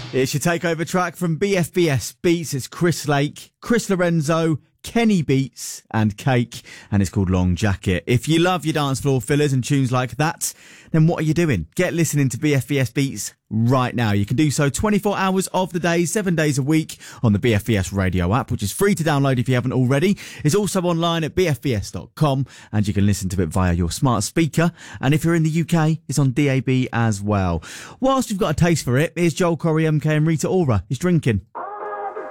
It's your takeover track from BFBS Beats. It's Chris Lake, Chris Lorenzo, Kenny Beats and Cake, and it's called Long Jacket. If you love your dance floor fillers and tunes like that, then what are you doing? Get listening to BFBS Beats right now. You can do so 24 hours of the day, 7 days a week on the BFBS radio app, which is free to download if you haven't already. It's also online at bfbs.com, and you can listen to it via your smart speaker. And if you're in the UK, it's on DAB as well. Whilst you've got a taste for it, here's Joel Corey, MK and Rita Ora is Drinking.